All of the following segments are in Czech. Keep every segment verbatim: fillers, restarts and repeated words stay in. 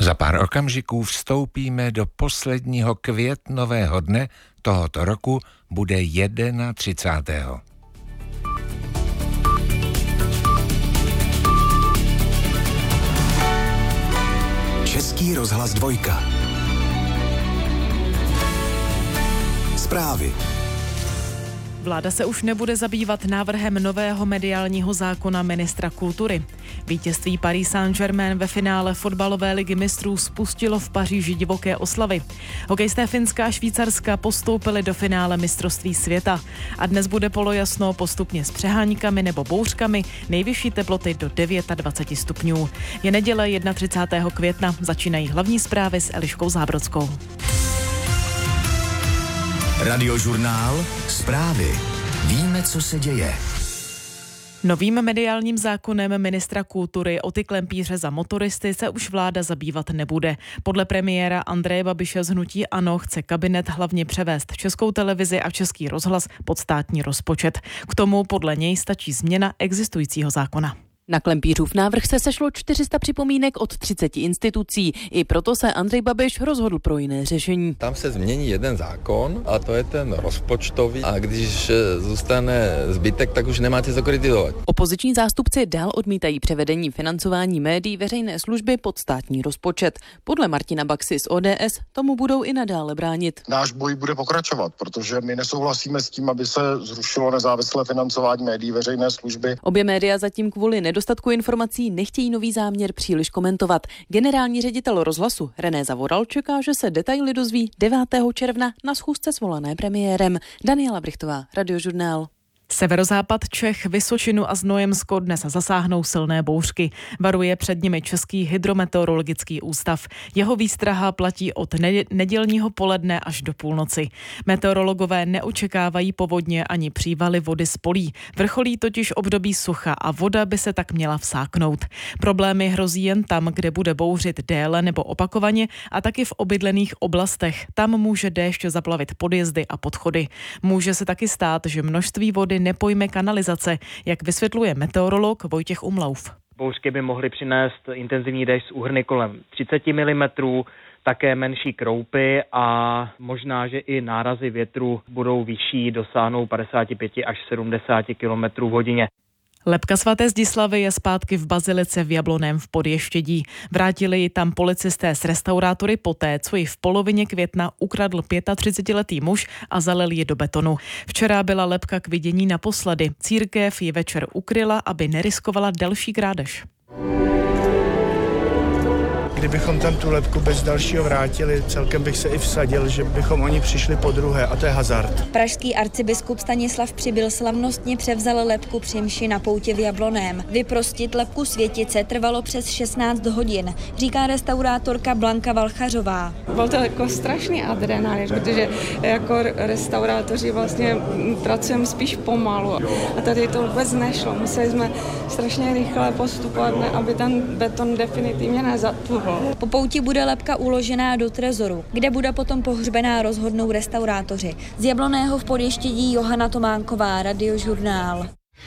Za pár okamžiků vstoupíme do posledního květnového dne tohoto roku, bude třicátého prvního Český rozhlas dvojka. Zprávy. Vláda se už nebude zabývat návrhem nového mediálního zákona ministra kultury. Vítězství Paris Saint-Germain ve finále fotbalové ligy mistrů spustilo v Paříži divoké oslavy. Hokejisté Finska a Švýcarska postoupili do finále mistrovství světa. A dnes bude polojasno postupně s přeháníkami nebo bouřkami, nejvyšší teploty do dvacet devět stupňů. Je neděle třicátého prvního května, začínají hlavní zprávy s Eliškou Zábrodskou. Radiožurnál Zprávy. Víme, co se děje. Novým mediálním zákonem ministra kultury o ty klempíře za motoristy se už vláda zabývat nebude. Podle premiéra Andreje Babiše z hnutí ANO chce kabinet hlavně převést Českou televizi a Český rozhlas pod státní rozpočet. K tomu podle něj stačí změna existujícího zákona. Na klempířův návrh se sešlo čtyři sta připomínek od třiceti institucí. I proto se Andrej Babiš rozhodl pro jiné řešení. Tam se změní jeden zákon a to je ten rozpočtový. A když zůstane zbytek, tak už nemáte co kritizovat. Opoziční zástupci dál odmítají převedení financování médií veřejné služby pod státní rozpočet. Podle Martina Baxy z O D S tomu budou i nadále bránit. Náš boj bude pokračovat, protože my nesouhlasíme s tím, aby se zrušilo nezávislé financování médií veřejné služby. Obě média zatím kvůli nedostatku informací nechtějí nový záměr příliš komentovat. Generální ředitel rozhlasu René Zavoral čeká, že se detaily dozví devátého června na schůzce svolané premiérem. Daniela Brichtová, Radiožurnál. Severozápad Čech, Vysočinu a Znojemsko dnes zasáhnou silné bouřky. Varuje před nimi Český hydrometeorologický ústav. Jeho výstraha platí od nedělního poledne až do půlnoci. Meteorologové neočekávají povodně ani přívaly vody z polí. Vrcholí totiž období sucha a voda by se tak měla vsáknout. Problémy hrozí jen tam, kde bude bouřit déle nebo opakovaně, a taky v obydlených oblastech. Tam může déšť zaplavit podjezdy a podchody. Může se taky stát, že množství vody nepojme kanalizace, jak vysvětluje meteorolog Vojtěch Umlauf. Bouřky by mohly přinést intenzivní déšť z úhrny kolem třicet milimetrů, také menší kroupy a možná, že i nárazy větru budou vyšší, dosáhnou padesát pět až sedmdesát kilometrů v hodině. Lebka svaté Zdislavy je zpátky v bazilice v Jablonném v Podještědí. Vrátili ji tam policisté s restaurátory poté, co ji v polovině května ukradl třicetiletý muž a zalil ji do betonu. Včera byla lebka k vidění naposledy. Církev ji večer ukryla, aby neriskovala další krádež. Kdybychom tam tu lebku bez dalšího vrátili, celkem bych se i vsadil, že bychom oni přišli po druhé, a to je hazard. Pražský arcibiskup Stanislav Přibyl slavnostně převzal lebku při mši na poutě v Jablonném. Vyprostit lebku světice trvalo přes šestnáct hodin, říká restaurátorka Blanka Valchařová. Byl to jako strašný adrenalin, protože jako restaurátoři vlastně pracujeme spíš pomalu. A tady to vůbec nešlo. Museli jsme strašně rychle postupovat, aby ten beton definitivně nezatuhl. Po pouti bude lebka uložená do trezoru, kde bude potom pohřbená, rozhodnou restaurátoři. Z Jablonného v Podještědí Johana Tománková, Radiožurnál.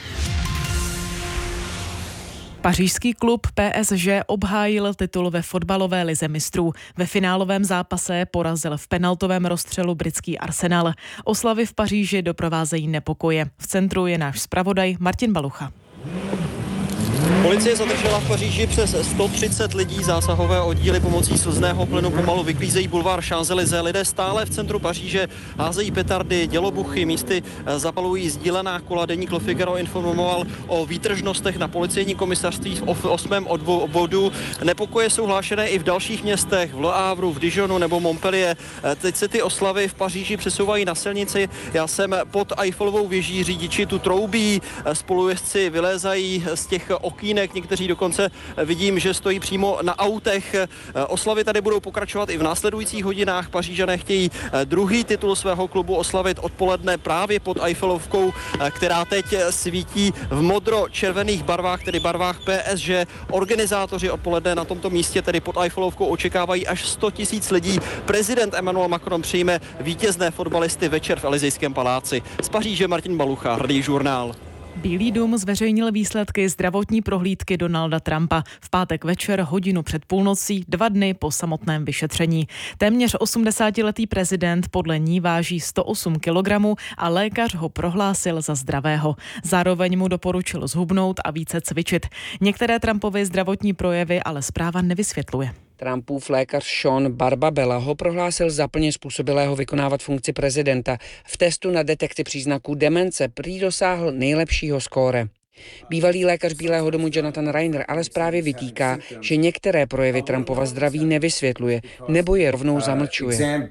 Pařížský klub P S G obhájil titul ve fotbalové lize mistrů. Ve finálovém zápase porazil v penaltovém rozstřelu britský Arsenal. Oslavy v Paříži doprovázejí nepokoje. V centru je náš zpravodaj Martin Balucha. Policie zadržela v Paříži přes sto třicet lidí. Zásahové oddíly pomocí slzného plynu pomalu vyklízejí bulvár Champs-Élysées. Lidé stále v centru Paříže házejí petardy, dělobuchy, místy zapalují sdílená kola. Deník Le Figaro informoval o výtržnostech na policejní komisařství v osmém obvodu. Nepokoje jsou hlášené i v dalších městech, v Le Havru, v Dijonu nebo Montpellier. Teď se ty oslavy v Paříži přesouvají na silnici. Já jsem pod Eiffelovou věží, řidiči tu troubí, spolujezdci vylézají z těch okýnek, někteří dokonce vidím, že stojí přímo na autech. Oslavy tady budou pokračovat i v následujících hodinách. Pařížané chtějí druhý titul svého klubu oslavit odpoledne právě pod Eiffelovkou, která teď svítí v modro-červených barvách, tedy barvách P S G. Organizátoři odpoledne na tomto místě, tedy pod Eiffelovkou, očekávají až sto tisíc lidí. Prezident Emmanuel Macron přijme vítězné fotbalisty večer v Elysejském paláci. Z Paříže Martin Balucha, Radiožurnál. Bílý dům zveřejnil výsledky zdravotní prohlídky Donalda Trumpa v pátek večer hodinu před půlnocí, dva dny po samotném vyšetření. Téměř osmdesátiletý prezident podle ní váží sto osm kilogramů a lékař ho prohlásil za zdravého. Zároveň mu doporučil zhubnout a více cvičit. Některé Trumpovy zdravotní projevy ale zpráva nevysvětluje. Trumpův lékař Sean Barbabella ho prohlásil za plně způsobilého vykonávat funkci prezidenta. V testu na detekci příznaků demence prý dosáhl nejlepšího skóre. Bývalý lékař Bílého domu Jonathan Reiner ale zprávě vytýká, že některé projevy Trumpova zdraví nevysvětluje nebo je rovnou zamlčuje.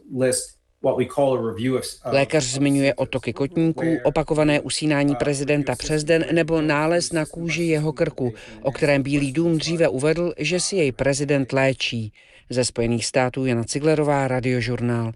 Lékař zmiňuje otoky kotníků, opakované usínání prezidenta přes den nebo nález na kůži jeho krku, o kterém Bílý dům dříve uvedl, že si jej prezident léčí. Ze Spojených států Jana Ciglerová, Radiožurnál.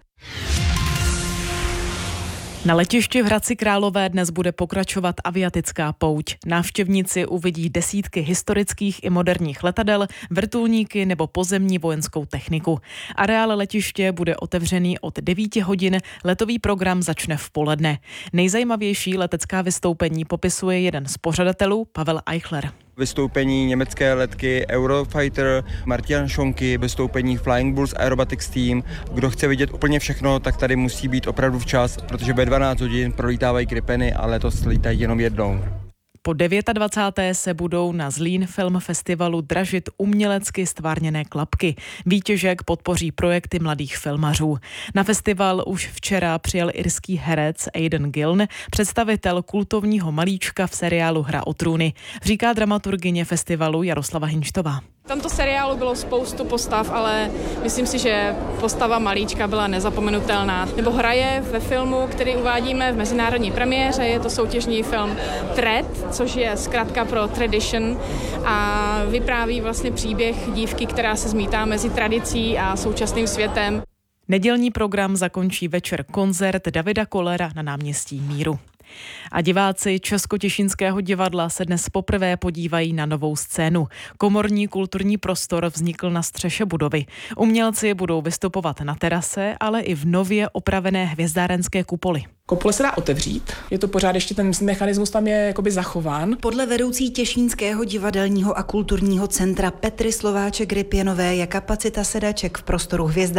Na letišti v Hradci Králové dnes bude pokračovat aviatická pouť. Návštěvníci uvidí desítky historických i moderních letadel, vrtulníky nebo pozemní vojenskou techniku. Areál letiště bude otevřený od devíti hodin, letový program začne v poledne. Nejzajímavější letecká vystoupení popisuje jeden z pořadatelů, Pavel Eichler. Vystoupení německé letky Eurofighter, Martian Šonky, vystoupení Flying Bulls Aerobatics Team. Kdo chce vidět úplně všechno, tak tady musí být opravdu včas, protože ve dvanáct hodin prolítávají Gripeny a letos lítají jenom jednou. Po dvacáté deváté se budou na Zlín Film Festivalu dražit umělecky stvárněné klapky. Výtěžek podpoří projekty mladých filmařů. Na festival už včera přijel irský herec Aidan Gillen, představitel kultovního malíčka v seriálu Hra o trůny, říká dramaturgyně festivalu Jaroslava Hinštová. V tomto seriálu bylo spoustu postav, ale myslím si, že postava malíčka byla nezapomenutelná. Nebo hraje ve filmu, který uvádíme v mezinárodní premiéře, je to soutěžní film Thread, což je zkratka pro Tradition a vypráví vlastně příběh dívky, která se zmítá mezi tradicí a současným světem. Nedělní program zakončí večer koncert Davida Kollera na náměstí Míru. A diváci Českotěšínského divadla se dnes poprvé podívají na novou scénu. Komorní kulturní prostor vznikl na střeše budovy. Umělci budou vystupovat na terase, ale i v nově opravené hvězdárenské kupoli. Kopule se dá otevřít, je to pořád ještě ten mechanismus tam je jakoby zachován. Podle vedoucí Těšínského divadelního a kulturního centra Petry Slováček-Rypěnové je kapacita sedaček v prostoru hvězda